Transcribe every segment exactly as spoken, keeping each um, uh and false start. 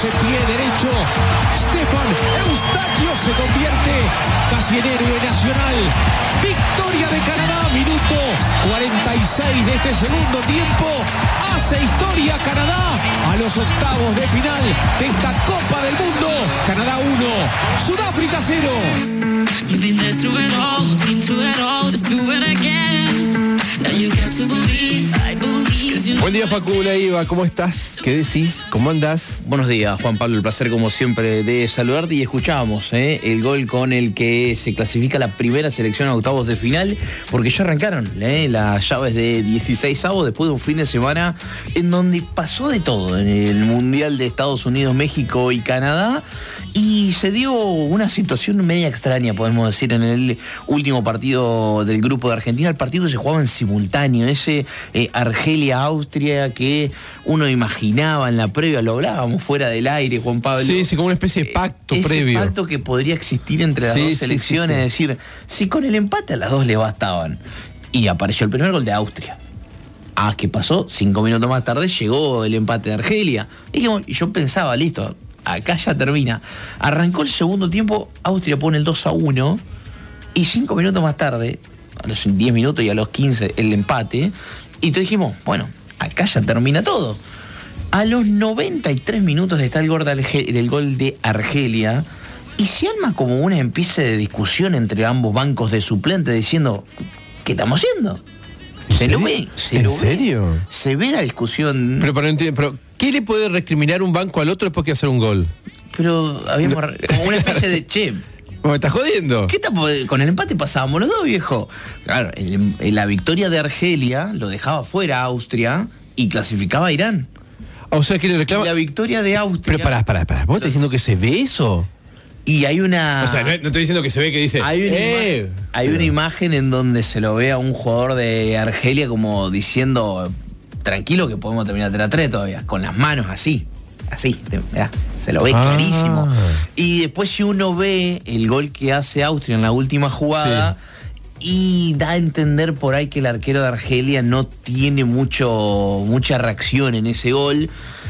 ese pie derecho. Stefan Eustaquio se convierte casi en héroe nacional. Victoria de Canadá, minuto cuarenta y seis de este segundo tiempo. Hace historia Canadá a los octavos de final de esta Copa del Mundo. Canadá uno, Sudáfrica cero. Buen día, Facu, la Iva, ¿cómo estás? ¿Qué decís? ¿Cómo andás? Buenos días, Juan Pablo, el placer como siempre de saludarte. Y escuchábamos ¿eh? el gol con el que se clasifica la primera selección a octavos de final, porque ya arrancaron ¿eh? las llaves de dieciséis avos después de un fin de semana en donde pasó de todo en el Mundial de Estados Unidos, México y Canadá. Y se dio una situación media extraña, podemos decir, en el último partido del grupo de Argentina. El partido se jugaba en simultáneo, ese eh, Argelia-Austria que uno imaginaba en la previa, lo hablábamos fuera del aire, Juan Pablo. Sí, sí, como una especie de pacto eh, ese previo. Ese pacto que podría existir entre las sí, dos selecciones, sí, sí, sí. es decir, si con el empate a las dos le bastaban. Y apareció el primer gol de Austria. Ah, ¿qué pasó? Cinco minutos más tarde llegó el empate de Argelia. Y, dijimos, y yo pensaba, listo, acá ya termina. Arrancó el segundo tiempo, Austria pone el dos a uno y cinco minutos más tarde, a los diez minutos y a los quince, el empate. Y entonces dijimos, bueno, acá ya termina todo. A los noventa y tres minutos está el gol de, Arge- del gol de Argelia y se arma como una especie de discusión entre ambos bancos de suplentes diciendo, ¿qué estamos haciendo? Se lo ve, se ¿En lo serio? ve. Se ve la discusión. Pero, pero, pero, ¿qué le puede recriminar un banco al otro después que hacer un gol? Pero habíamos no. como una especie de che. ¿Me estás jodiendo? ¿Qué está, con el empate pasábamos los dos, viejo? Claro, el, el, la victoria de Argelia lo dejaba fuera a Austria y clasificaba a Irán. O sea que le reclama. Y la victoria de Austria. Pero pará, pará, pará. ¿Vos estás diciendo que se ve eso? Y hay una. O sea, no, no estoy diciendo que se ve que dice. Hay una, eh, imagen, hay una imagen en donde se lo ve a un jugador de Argelia como diciendo, tranquilo que podemos terminar tres a tres todavía, con las manos así, así, ¿verdad? Se lo ve ah. clarísimo. Y después si uno ve el gol que hace Austria en la última jugada, sí. y da a entender por ahí que el arquero de Argelia no tiene mucho, mucha reacción en ese gol.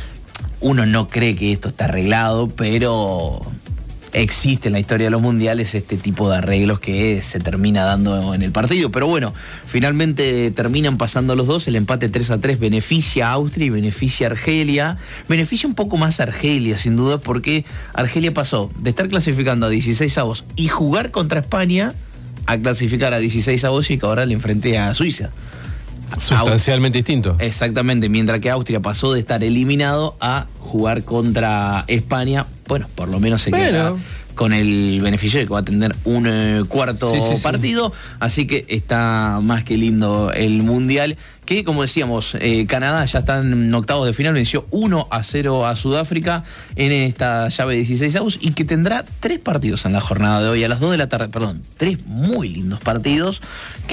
Uno no cree que esto está arreglado, pero existe en la historia de los mundiales este tipo de arreglos que se termina dando en el partido. Pero bueno, finalmente terminan pasando los dos. El empate tres a tres beneficia a Austria y beneficia a Argelia. Beneficia un poco más a Argelia, sin duda, porque Argelia pasó de estar clasificando a dieciséis avos y jugar contra España a clasificar a dieciséis avos y que ahora le enfrente a Suiza. Sustancialmente Aust- distinto. Exactamente, mientras que Austria pasó de estar eliminado a jugar contra España. Bueno, por lo menos se bueno. queda con el beneficio de que va a tener un eh, cuarto sí, sí, partido, sí. Así que está más que lindo el Mundial, que como decíamos, eh, Canadá ya está en octavos de final, venció uno a cero a Sudáfrica en esta llave de dieciséis avos y que tendrá tres partidos en la jornada de hoy, a las dos de la tarde, perdón, tres muy lindos partidos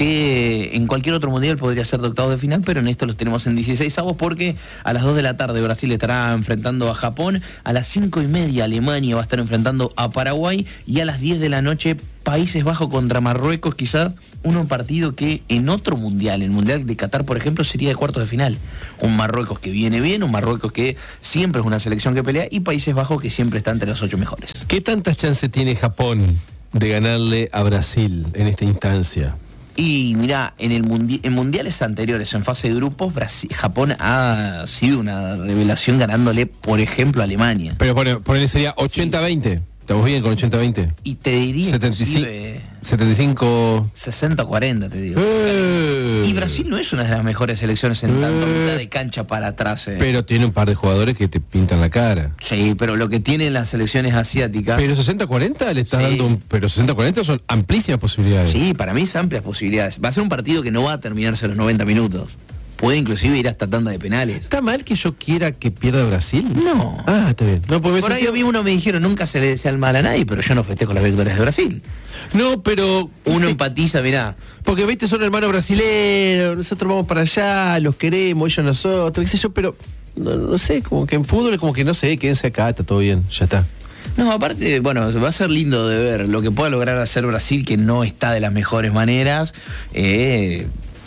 que en cualquier otro Mundial podría ser de octavos de final, pero en esto los tenemos en dieciséis avos porque a las dos de la tarde Brasil estará enfrentando a Japón, a las cinco y media Alemania va a estar enfrentando a Paraguay y a las diez de la noche Países Bajos contra Marruecos, quizás un partido que en otro mundial, el Mundial de Qatar, por ejemplo, sería de cuartos de final. Un Marruecos que viene bien, un Marruecos que siempre es una selección que pelea y Países Bajos que siempre está entre los ocho mejores. ¿Qué tantas chances tiene Japón de ganarle a Brasil en esta instancia? Y mirá, en, el mundi- en mundiales anteriores, en fase de grupos, Brasil, Japón ha sido una revelación ganándole, por ejemplo, a Alemania. Pero por, por él sería ochenta veinte. ¿Estamos bien con ochenta veinte? Y te diría setenta y cinco, setenta y cinco sesenta cuarenta, te digo. Eh. Y Brasil no es una de las mejores selecciones en tanto eh. mitad de cancha para atrás. Eh. Pero tiene un par de jugadores que te pintan la cara. Sí, pero lo que tienen las selecciones asiáticas. Pero sesenta cuarenta le estás sí. dando un. Pero sesenta cuarenta son amplísimas posibilidades. Sí, para mí es amplias posibilidades. Va a ser un partido que no va a terminarse a los noventa minutos. Puede inclusive ir hasta tanda de penales. ¿Está mal que yo quiera que pierda Brasil? No. Ah, está bien. No, Por ahí sentido... mismo uno me dijeron, nunca se le desea el mal a nadie, pero yo no festejo las victorias de Brasil. No, pero... Uno empatiza, mirá. Porque, viste, son hermanos brasileños, nosotros vamos para allá, los queremos, ellos nosotros, qué sé yo, pero... No, no sé, como que en fútbol es como que no sé, quédense acá, está todo bien, ya está. No, aparte, bueno, va a ser lindo de ver lo que pueda lograr hacer Brasil, que no está de las mejores maneras. Eh...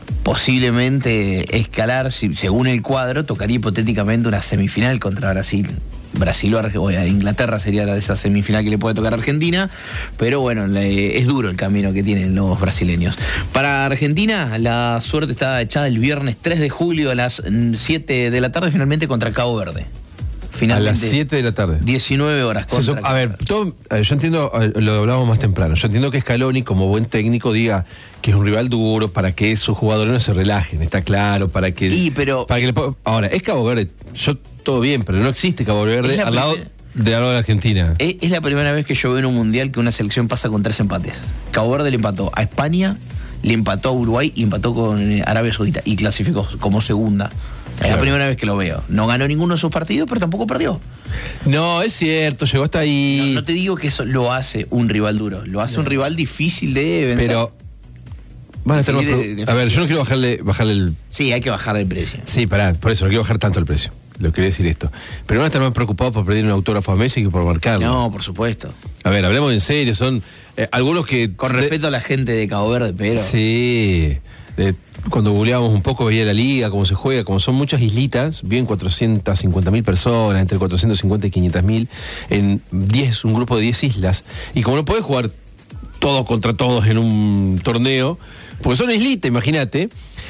posiblemente escalar, si, según el cuadro, tocaría hipotéticamente una semifinal contra Brasil. Brasil o, o Inglaterra sería la de esa semifinal que le puede tocar a Argentina, pero bueno, le, es duro el camino que tienen los brasileños. Para Argentina, la suerte está echada el viernes tres de julio a las siete de la tarde, finalmente contra Cabo Verde. Finalmente, a las siete de la tarde. diecinueve horas. Sí, so, a ver, todo, a ver, yo entiendo, lo hablábamos más temprano, yo entiendo que Scaloni, como buen técnico, diga que es un rival duro para que sus jugadores no se relajen, está claro, para que... Y, pero, para que le, ahora, es Cabo Verde, yo todo bien, pero no existe Cabo Verde al lado, de, al lado de Argentina. Es, es la primera vez que yo veo en un mundial que una selección pasa con tres empates. Cabo Verde le empató a España, le empató a Uruguay y empató con Arabia Saudita y clasificó como segunda. Es claro. La primera vez que lo veo. No ganó ninguno de sus partidos, pero tampoco perdió. No, es cierto, llegó hasta ahí. No, no te digo que eso lo hace un rival duro, lo hace no. un rival difícil de vencer. Pero van a, estar más de, de, a ver, yo no quiero bajarle, bajarle el... Sí, hay que bajar el precio. Sí, pará, por eso no quiero bajar tanto el precio. Lo quería decir esto. Pero van a estar más preocupados por pedir un autógrafo a Messi que por marcarlo. No, por supuesto. A ver, hablemos en serio, son eh, algunos que... Con respeto de... a la gente de Cabo Verde, pero... Sí... Eh, cuando googleábamos un poco veía la liga, cómo se juega, como son muchas islitas, viven cuatrocientas cincuenta mil personas, entre cuatrocientas cincuenta y quinientas mil, en diez, un grupo de diez islas, y como no podés jugar todos contra todos en un torneo, porque son islitas, imagínate,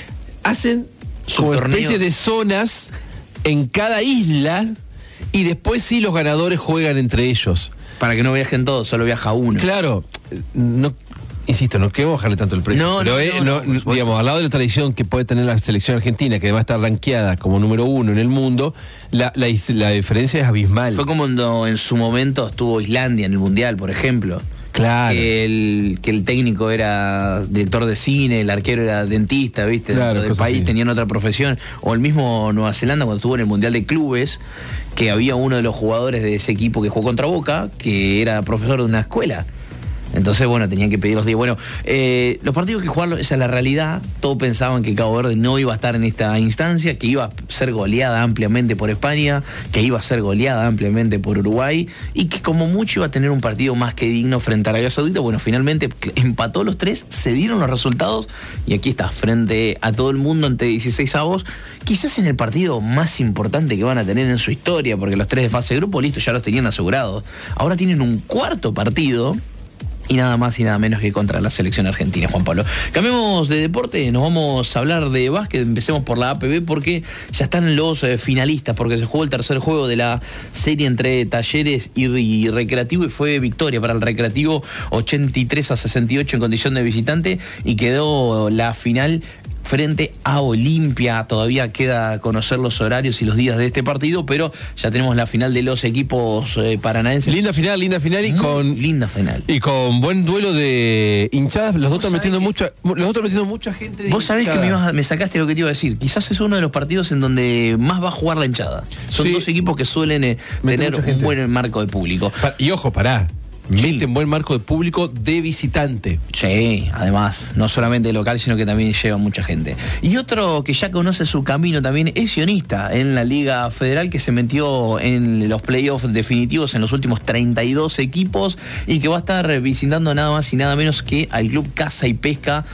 hacen como especie de zonas en cada isla, y después sí los ganadores juegan entre ellos. Para que no viajen todos, solo viaja uno. Claro, no... Insisto, no queremos bajarle tanto el precio. No, pero no, eh, no, no, no digamos, al lado de la tradición que puede tener la selección argentina, que además está rankeada como número uno en el mundo, la, la, la diferencia es abismal. Fue como cuando en su momento estuvo Islandia en el Mundial, por ejemplo. Claro. Que el, que el técnico era director de cine, el arquero era dentista, ¿viste? Claro, dentro del país así. Tenían otra profesión. O el mismo Nueva Zelanda cuando estuvo en el Mundial de Clubes, que había uno de los jugadores de ese equipo que jugó contra Boca, que era profesor de una escuela. Entonces, bueno, tenían que pedir los días. Bueno, eh, los partidos que jugaron, esa es la realidad. Todos pensaban que Cabo Verde no iba a estar en esta instancia, que iba a ser goleada ampliamente por España, que iba a ser goleada ampliamente por Uruguay, y que como mucho iba a tener un partido más que digno frente a Arabia Saudita. Bueno, finalmente empató los tres, se dieron los resultados, y aquí está, frente a todo el mundo ante dieciséis avos, quizás en el partido más importante que van a tener en su historia, porque los tres de fase de grupo, listo, ya los tenían asegurados. Ahora tienen un cuarto partido, y nada más y nada menos que contra la selección argentina, Juan Pablo. Cambiemos de deporte, nos vamos a hablar de básquet, empecemos por la A P B porque ya están los eh, finalistas, porque se jugó el tercer juego de la serie entre Talleres y, y Recreativo, y fue victoria para el Recreativo ochenta y tres a sesenta y ocho en condición de visitante, y quedó la final frente a Olimpia. Todavía queda conocer los horarios y los días de este partido, pero ya tenemos la final de los equipos eh, paranaenses. Linda final, linda final y Muy con linda final. Y con buen duelo de hinchadas, los dos están metiendo que, mucha, los dos están metiendo mucha gente de Vos sabés hinchada. que me, ibas, me sacaste lo que te iba a decir. Quizás es uno de los partidos en donde más va a jugar la hinchada. Son sí. dos equipos que suelen eh, tener un buen marco de público. Y ojo, pará. Sí. Mete un buen marco de público de visitante. Sí, además, no solamente local, sino que también lleva mucha gente. Y otro que ya conoce su camino también es Sionista en la Liga Federal, que se metió en los playoffs definitivos en los últimos treinta y dos equipos, y que va a estar visitando nada más y nada menos que al Club Caza y Pesca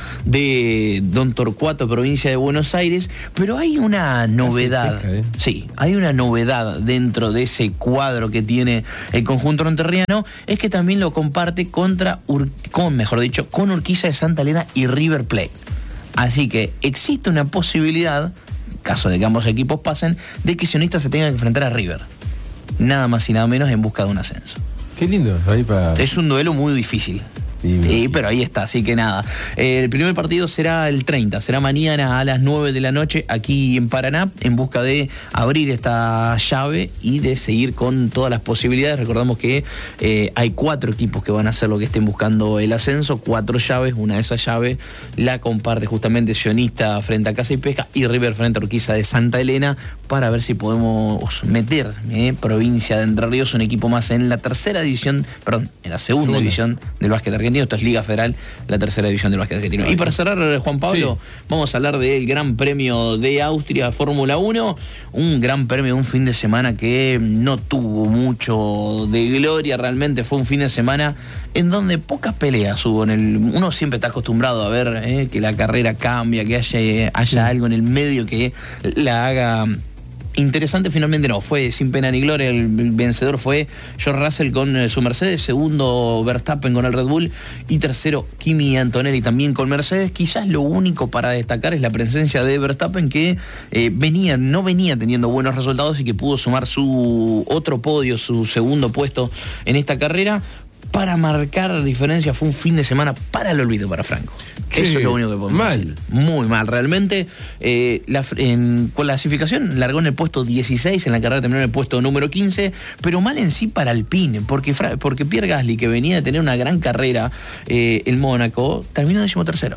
de Don Torcuato, provincia de Buenos Aires. Pero hay una novedad. Pesca, ¿eh? Sí, hay una novedad dentro de ese cuadro que tiene el conjunto ronterriano, es que también también lo comparte contra, Ur, con, mejor dicho, con Urquiza de Santa Elena y River Plate. Así que existe una posibilidad, caso de que ambos equipos pasen, de que Sionista se tenga que enfrentar a River. Nada más y nada menos en busca de un ascenso. Qué lindo. Ahí para... Es un duelo muy difícil. Sí, sí, pero ahí está, así que nada. Eh, el primer partido será el treinta, será mañana a las nueve de la noche aquí en Paraná, en busca de abrir esta llave y de seguir con todas las posibilidades. Recordamos que eh, hay cuatro equipos que van a hacer lo que estén buscando el ascenso, cuatro llaves. Una de esas llaves la comparte justamente Sionista frente a Caza y Pesca y River frente a Urquiza de Santa Elena, para ver si podemos meter eh, provincia de Entre Ríos un equipo más en la tercera división, perdón, en la segunda, segunda. división del básquet argentino. argentino. Esto es Liga Federal, la tercera división del básquet argentino. Y para cerrar, Juan Pablo, sí, vamos a hablar del Gran Premio de Austria, Fórmula uno. Un gran premio de un fin de semana que no tuvo mucho de gloria. Realmente fue un fin de semana en donde pocas peleas hubo. En el, uno siempre está acostumbrado a ver eh, que la carrera cambia, que haya, haya algo en el medio que la haga interesante. Finalmente no, fue sin pena ni gloria. El vencedor fue George Russell con su Mercedes, segundo Verstappen con el Red Bull y tercero Kimi Antonelli también con Mercedes. Quizás lo único para destacar es la presencia de Verstappen, que eh, venía, no venía teniendo buenos resultados y que pudo sumar su otro podio, su segundo puesto en esta carrera. Para marcar diferencia, fue un fin de semana para el olvido para Franco. Sí, eso es lo único que podemos mal. decir. Muy mal, realmente. Eh, la, en clasificación largó en el puesto dieciséis, en la carrera terminó en el puesto número quince, pero mal en sí para Alpine, porque, porque Pierre Gasly, que venía de tener una gran carrera eh, en Mónaco, terminó decimotercero.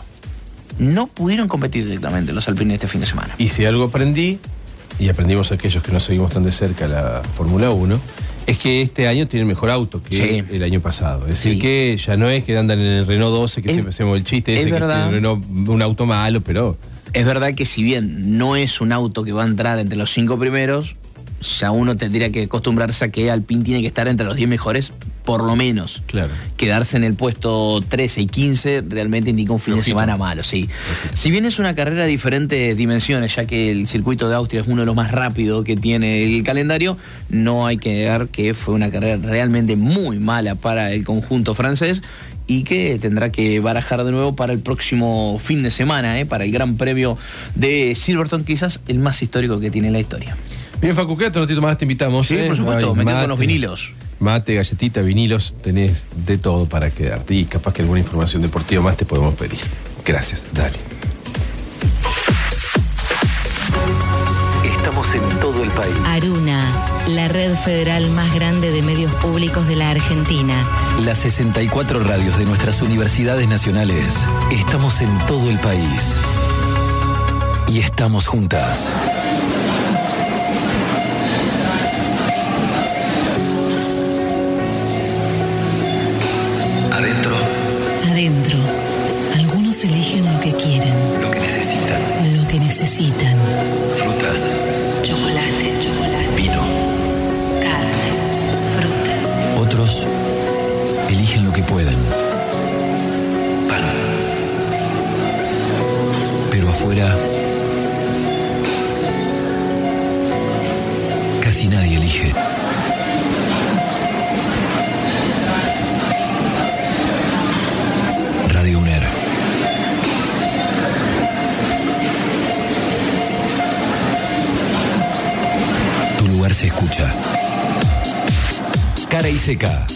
No pudieron competir directamente los Alpine este fin de semana. Y si algo aprendí, y aprendimos aquellos que no seguimos tan de cerca la Fórmula uno, es que este año tiene mejor auto que sí. el año pasado. Es decir, sí. que ya no es que andan en el Renault doce, que es, siempre hacemos el chiste ese, que tiene el Renault, un auto malo, pero... Es verdad que si bien no es un auto que va a entrar entre los cinco primeros, ya uno tendría que acostumbrarse a que Alpine tiene que estar entre los diez mejores, por lo menos. Claro. Quedarse en el puesto trece y quince realmente indica un fin Lojito. de semana malo, sí. Lojito. Si bien es una carrera de diferentes dimensiones, ya que el circuito de Austria es uno de los más rápidos que tiene el calendario, no hay que negar que fue una carrera realmente muy mala para el conjunto francés y que tendrá que barajar de nuevo para el próximo fin de semana, ¿eh? Para el Gran Premio de Silverstone, quizás el más histórico que tiene la historia. Bien, Facu, quédate un ratito más, te invitamos. Sí, ¿eh? por supuesto, me quedo con los vinilos. Mate, galletita, vinilos, tenés de todo para quedarte. Y capaz que alguna información deportiva más te podemos pedir. Gracias, dale. Estamos en todo el país. Aruna, la red federal más grande de medios públicos de la Argentina. Las sesenta y cuatro radios de nuestras universidades nacionales. Estamos en todo el país. Y estamos juntas. Adentro. Adentro. Algunos eligen lo que quieren. Lo que necesitan. Lo que necesitan. Frutas. Chocolate. Chocolate. Vino. Carne. Frutas. Otros eligen lo que pueden. Pan. Pero afuera casi nadie elige. Radio UNER. Tu lugar se escucha. Cara y Seca.